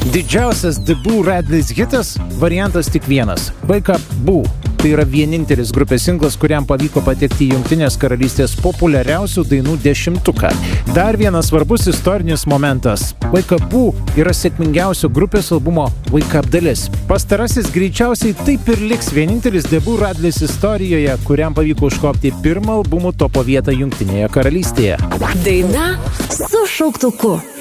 Didžiausias The Boo Radleys hitas variantas tik vienas – Wake Up Boo. Tai yra vienintelis grupės singlas, kuriam pavyko patekti į Jungtinės karalystės populiariausių dainų 10-tuką. Dar vienas svarbus istorinis momentas – Wake Up Boo yra sėkmingiausio grupės albumo Wake Up dalis. Pastarasis greičiausiai taip ir liks vienintelis The Boo Radleys istorijoje, kuriam pavyko užkopti pirmą albumų topo vietą Jungtinėje karalystėje. Daina su šauktuku.